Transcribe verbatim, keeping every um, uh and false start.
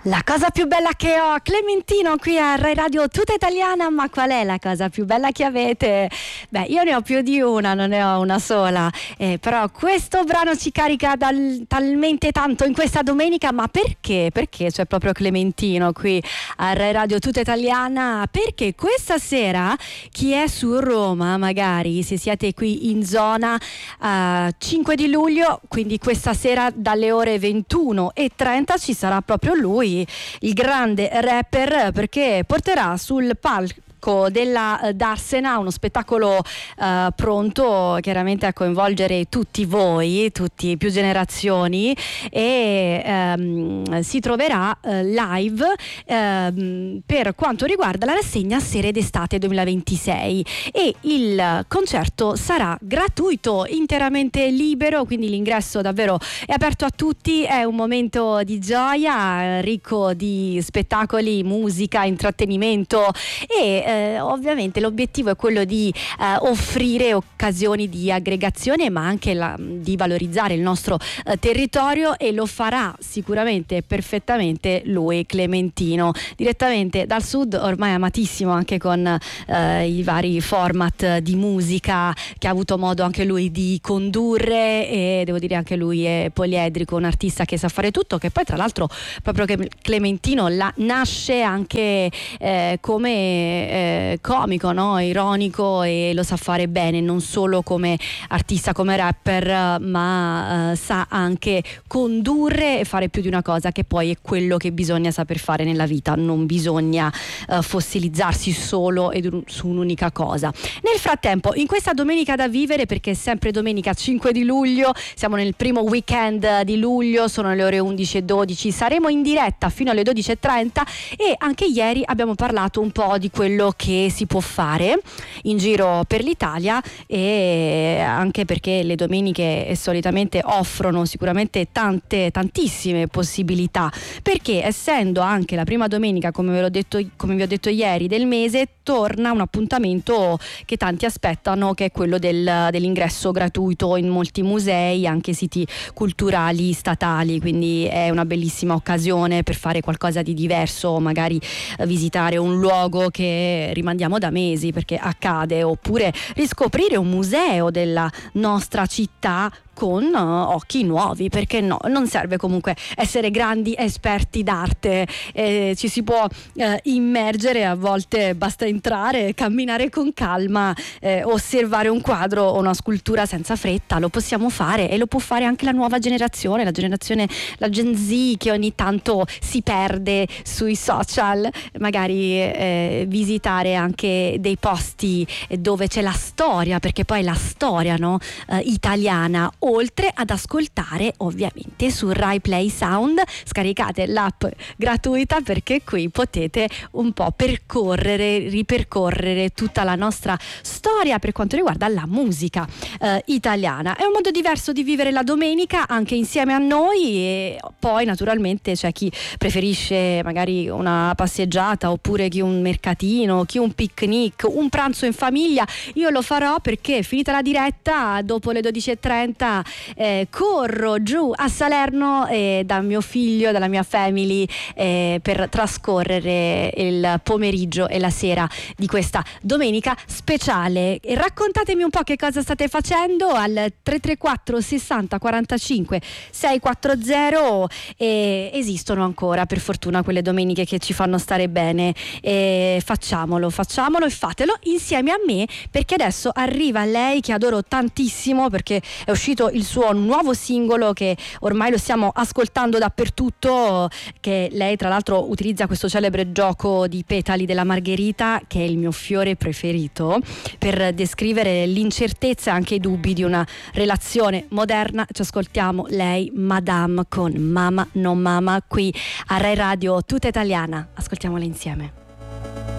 La cosa più bella che ho, Clementino qui a Rai Radio tutta italiana. Ma qual è la cosa più bella che avete? Beh, io ne ho più di una, non ne ho una sola, eh, però questo brano ci carica dal, talmente tanto in questa domenica. Ma perché? Perché c'è proprio Clementino qui a Rai Radio tutta italiana? Perché questa sera chi è su Roma, magari se siete qui in zona uh, cinque di luglio, quindi questa sera dalle ore ventuno e trenta ci sarà proprio lui, il grande rapper, perché porterà sul palco della Darsena uno spettacolo uh, pronto chiaramente a coinvolgere tutti voi, tutti, più generazioni, e um, si troverà uh, live uh, per quanto riguarda la rassegna Serie d'estate duemilaventisei, e il concerto sarà gratuito, interamente libero, quindi l'ingresso davvero è aperto a tutti. È un momento di gioia, ricco di spettacoli, musica, intrattenimento, e Eh, ovviamente l'obiettivo è quello di eh, offrire occasioni di aggregazione, ma anche la, di valorizzare il nostro eh, territorio, e lo farà sicuramente perfettamente lui, Clementino, direttamente dal sud, ormai amatissimo anche con eh, i vari format di musica che ha avuto modo anche lui di condurre, e devo dire anche lui è poliedrico, un artista che sa fare tutto, che poi tra l'altro proprio che Clementino la, nasce anche eh, come eh, comico, no? Ironico, e lo sa fare bene, non solo come artista, come rapper, ma uh, sa anche condurre e fare più di una cosa, che poi è quello che bisogna saper fare nella vita. Non bisogna uh, fossilizzarsi solo ed, su un'unica cosa. Nel frattempo, in questa domenica da vivere, perché è sempre domenica cinque di luglio, siamo nel primo weekend di luglio, sono le ore undici e dodici, saremo in diretta fino alle dodici e trenta, e anche ieri abbiamo parlato un po' di quello che si può fare in giro per l'Italia, e anche perché le domeniche solitamente offrono sicuramente tante tantissime possibilità, perché essendo anche la prima domenica, come ve l'ho detto, come vi ho detto ieri, del mese, torna un appuntamento che tanti aspettano, che è quello del, dell'ingresso gratuito in molti musei, anche siti culturali statali, quindi è una bellissima occasione per fare qualcosa di diverso, magari visitare un luogo che rimandiamo da mesi perché accade, oppure riscoprire un museo della nostra città con uh, occhi nuovi, perché no? Non serve comunque essere grandi esperti d'arte, eh, ci si può eh, immergere, a volte basta entrare, camminare con calma, eh, osservare un quadro o una scultura senza fretta, lo possiamo fare, e lo può fare anche la nuova generazione, la generazione, la Gen Z, che ogni tanto si perde sui social, magari eh, visitare anche dei posti dove c'è la storia, perché poi la storia, no? eh, italiana, oltre ad ascoltare ovviamente su Rai Play Sound. Scaricate l'app gratuita, perché qui potete un po' percorrere, ripercorrere tutta la nostra storia per quanto riguarda la musica eh, italiana. È un modo diverso di vivere la domenica anche insieme a noi, e poi naturalmente c'è chi preferisce magari una passeggiata, oppure chi un mercatino, chi un picnic, un pranzo in famiglia. Io lo farò, perché finita la diretta dopo le dodici e trenta Eh, corro giù a Salerno eh, da mio figlio, dalla mia family, eh, per trascorrere il pomeriggio e la sera di questa domenica speciale. E raccontatemi un po' che cosa state facendo al tre tre quattro sessanta quarantacinque seicentoquaranta. Eh, esistono ancora, per fortuna, quelle domeniche che ci fanno stare bene. Eh, facciamolo, facciamolo e fatelo insieme a me, perché adesso arriva lei che adoro tantissimo, perché è uscito il suo nuovo singolo, che ormai lo stiamo ascoltando dappertutto, che lei tra l'altro utilizza questo celebre gioco di petali della margherita, che è il mio fiore preferito, per descrivere l'incertezza e anche i dubbi di una relazione moderna. Ci ascoltiamo lei, Madame, con Mama non Mama, qui a Rai Radio tutta italiana. Ascoltiamola insieme.